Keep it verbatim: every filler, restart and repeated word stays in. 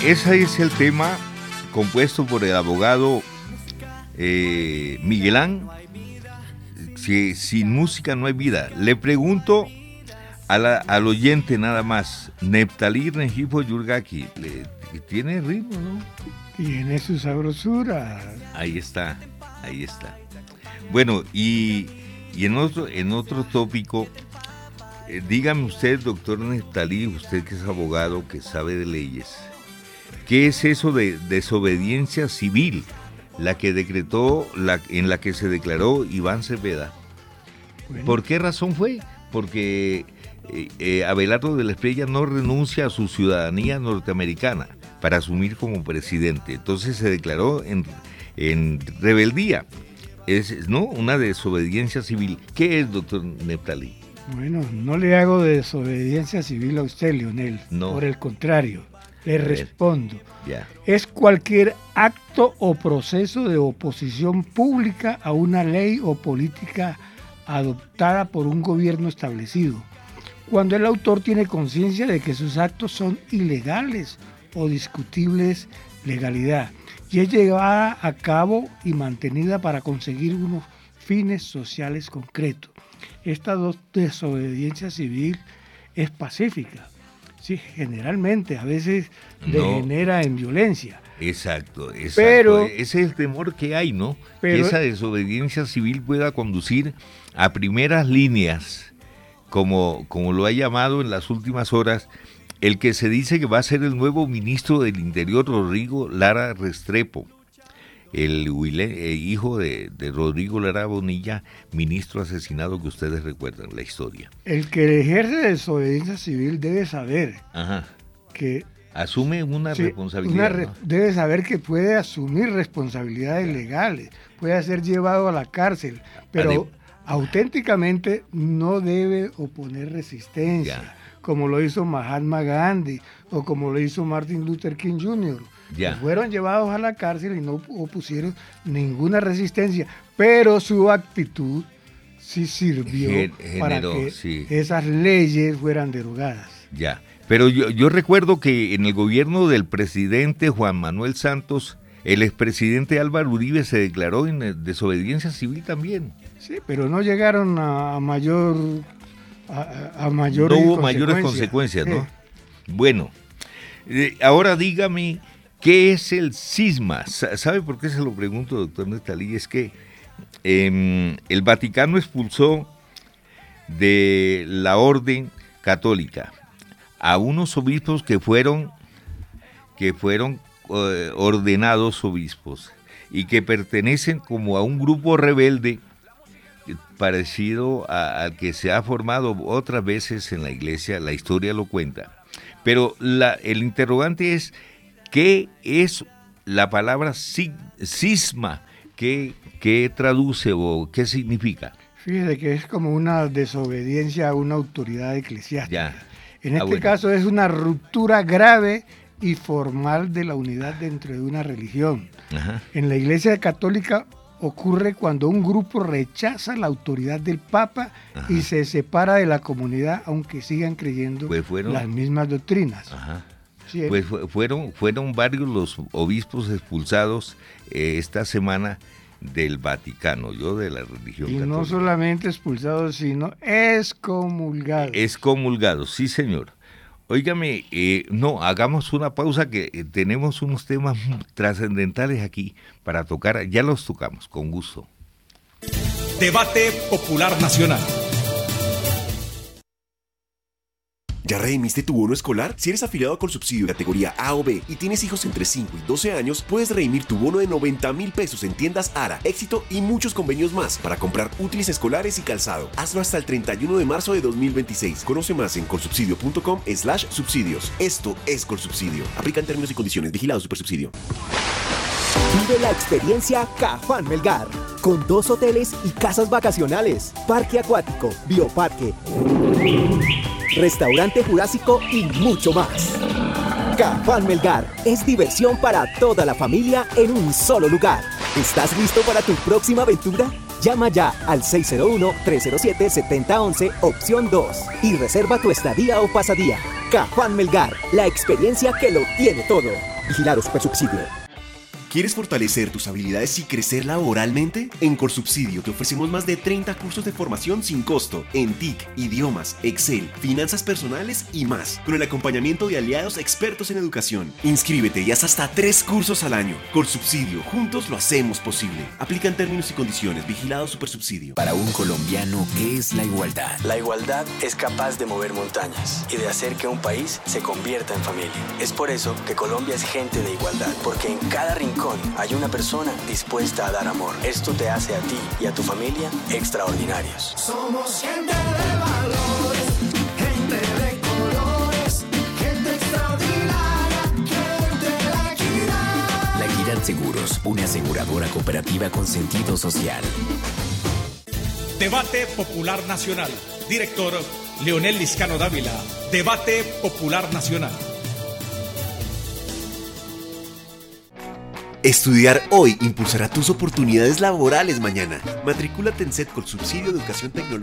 ese es el tema compuesto por el abogado eh, Miguelán. Si, sin música no hay vida. Le pregunto a la, al oyente nada más, Neftalí Rengifo Yurgaki, le, tiene ritmo, ¿no? Tiene su sabrosura. Ahí está, ahí está. Bueno, y, y en otro, en otro tópico, eh, dígame usted, doctor Neftalí, usted que es abogado, que sabe de leyes, ¿qué es eso de desobediencia civil? La que decretó, la, en la que se declaró Iván Cepeda. Bueno. ¿Por qué razón fue? Porque eh, eh, Abelardo de la Espriella no renuncia a su ciudadanía norteamericana para asumir como presidente. Entonces se declaró en, en rebeldía. Es, ¿no? Una desobediencia civil. ¿Qué es, doctor Neftalí? Bueno, no le hago desobediencia civil a usted, Leonel. No. Por el contrario, le respondo. Ya. Es cualquier acto o proceso de oposición pública a una ley o política adoptada por un gobierno establecido, cuando el autor tiene conciencia de que sus actos son ilegales o discutibles legalidad, y es llevada a cabo y mantenida para conseguir unos fines sociales concretos. Esta desobediencia civil es pacífica. Sí, generalmente, a veces degenera no. en violencia. Exacto, exacto. Pero, ese es el temor que hay, ¿no? Pero, que esa desobediencia civil pueda conducir a primeras líneas, como, como lo ha llamado en las últimas horas el que se dice que va a ser el nuevo ministro del Interior, Rodrigo Lara Restrepo, el, el hijo de, de Rodrigo Lara Bonilla, ministro asesinado que ustedes recuerdan la historia. El que ejerce desobediencia civil debe saber Ajá. que... Asume una sí, responsabilidad. Una re, ¿no? Debe saber que puede asumir responsabilidades ya. legales, puede ser llevado a la cárcel, pero Adem- auténticamente no debe oponer resistencia, ya. como lo hizo Mahatma Gandhi o como lo hizo Martin Luther King junior Ya. Fueron llevados a la cárcel y no opusieron ninguna resistencia, pero su actitud sí sirvió Gen- para generó, que sí. esas leyes fueran derogadas. Ya, pero yo, yo recuerdo que en el gobierno del presidente Juan Manuel Santos, el expresidente Álvaro Uribe se declaró en desobediencia civil también. Sí, pero no llegaron a mayor... A, a mayores no hubo mayores consecuencias, ¿no? Sí. Bueno, eh, ahora dígame, ¿qué es el cisma? ¿Sabe por qué se lo pregunto, doctor Neftalí? Es que eh, el Vaticano expulsó de la orden católica a unos obispos que fueron, que fueron eh, ordenados obispos y que pertenecen como a un grupo rebelde parecido al que se ha formado otras veces en la iglesia, la historia lo cuenta. Pero la, el interrogante es, ¿qué es la palabra cisma? ¿Qué, qué traduce o qué significa? Fíjese que es como una desobediencia a una autoridad eclesiástica. Ya. En este ah, bueno. caso es una ruptura grave y formal de la unidad dentro de una religión. Ajá. En la Iglesia Católica ocurre cuando un grupo rechaza la autoridad del Papa Ajá. y se separa de la comunidad, aunque sigan creyendo pues fueron, las mismas doctrinas. Ajá. ¿Sí? Pues fueron, fueron varios los obispos expulsados eh, esta semana del Vaticano, yo de la religión y católica. No solamente expulsados, sino excomulgados. Excomulgados, sí señor. Óigame, eh, no, hagamos una pausa que eh, tenemos unos temas trascendentales aquí para tocar, ya los tocamos, con gusto. Debate Popular Nacional. ¿Ya redimiste tu bono escolar? Si eres afiliado a Colsubsidio categoría A o B y tienes hijos entre cinco y doce años, puedes redimir tu bono de noventa mil pesos en tiendas Ara, Éxito y muchos convenios más para comprar útiles escolares y calzado. Hazlo hasta el treinta y uno de marzo de dos mil veintiséis. Conoce más en colsubsidio.com slash subsidios. Esto es Colsubsidio. Aplican términos y condiciones. Vigilado Supersubsidio. Vive la experiencia Cafán Melgar, con dos hoteles y casas vacacionales, parque acuático, bioparque, restaurante jurásico y mucho más. Cafán Melgar es diversión para toda la familia en un solo lugar. ¿Estás listo para tu próxima aventura? Llama ya al seis cero uno, tres cero siete, siete cero uno uno, opción dos y reserva tu estadía o pasadía. Cafán Melgar, la experiencia que lo tiene todo. Vigilado Supersubsidio. ¿Quieres fortalecer tus habilidades y crecer laboralmente? En Corsubsidio te ofrecemos más de treinta cursos de formación sin costo en T I C, idiomas, Excel, finanzas personales y más, con el acompañamiento de aliados expertos en educación. Inscríbete y haz hasta tres cursos al año. Corsubsidio, juntos lo hacemos posible. Aplican términos y condiciones. Vigilado Supersubsidio. Para un colombiano, ¿qué es la igualdad? La igualdad es capaz de mover montañas y de hacer que un país se convierta en familia. Es por eso que Colombia es gente de igualdad, porque en cada rincón hay una persona dispuesta a dar amor. Esto te hace a ti y a tu familia extraordinarios. Somos gente de valores, gente de colores, gente extraordinaria, gente de la equidad. La Equidad Seguros, una aseguradora cooperativa con sentido social. Debate Popular Nacional. Director Leonel Liscano Dávila. Debate Popular Nacional. Estudiar hoy impulsará tus oportunidades laborales mañana. Matricúlate en C E T Colsubsidio Educación Tecnológica.